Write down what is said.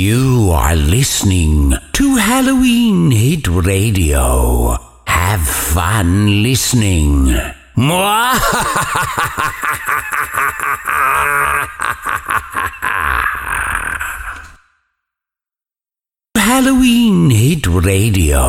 You are listening to Halloween Hit Radio. Have fun listening. Halloween Hit Radio.